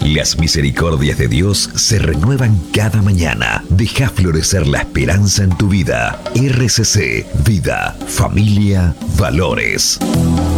Las misericordias de Dios se renuevan cada mañana. Deja florecer la esperanza en tu vida. RCC, Vida, Familia, Valores.